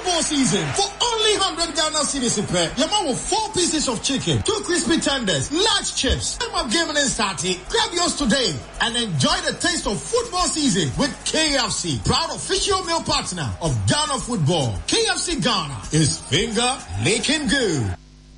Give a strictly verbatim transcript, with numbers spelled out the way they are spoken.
football season for only one hundred Ghana cedis per. Yama with four pieces of chicken, two crispy tenders, large chips. Time of gaming and starting. Grab yours today and enjoy the taste of football season with K F C, proud official meal partner of Ghana football. K F C Ghana is finger licking good.